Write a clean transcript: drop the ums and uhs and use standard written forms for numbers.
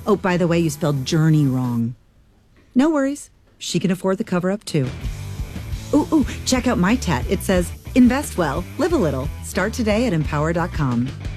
Oh, by the way, you spelled journey wrong. No worries. She can afford the cover-up, too. Ooh, check out my tat. It says, invest well, live a little. Start today at Empower.com.